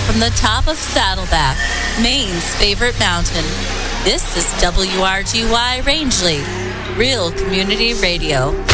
from the top of Saddleback, Maine's favorite mountain. This is WRGY Rangeley, Real Community Radio.